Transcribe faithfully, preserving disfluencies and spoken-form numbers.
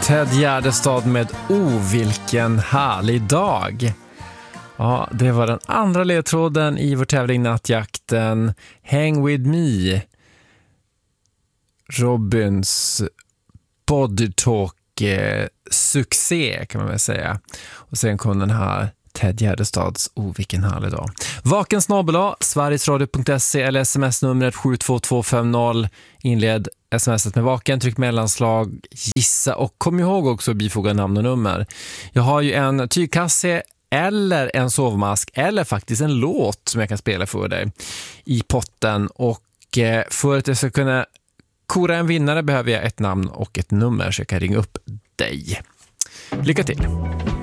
Ted Gärdestad med O, vilken härlig dag. Ja, det var den andra ledtråden i vår tävling Nattjakten. Hang with me. Robins Body Talk eh, succé kan man väl säga. Och sen kom den här Ted Gärdestads O, vilken härlig dag. Vaken snabel-a, sverigesradio punkt se eller sms-numret sju två två fem noll. Inled smset med vaken, tryck mellanslag, gissa och kom ihåg också att bifoga namn och nummer. Jag har ju en tygkasse eller en sovmask eller faktiskt en låt som jag kan spela för dig i potten, och för att jag ska kunna kora en vinnare behöver jag ett namn och ett nummer så jag kan ringa upp dig. Lycka till!